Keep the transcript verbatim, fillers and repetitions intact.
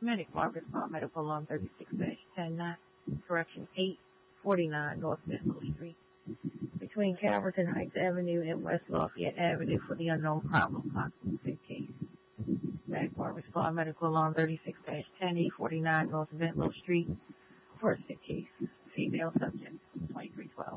Medic Marcus Paul Medical on thirty-six dash ten nine, correction eight forty-nine North Benlow Street, between Calverton Heights Avenue and West Lafayette Avenue for the unknown problem possible sick case. Medic Marcus Paul Medical on thirty-six dash ten eight forty-nine North Benlow Street for a sick case. Female subject, twenty-three twelve.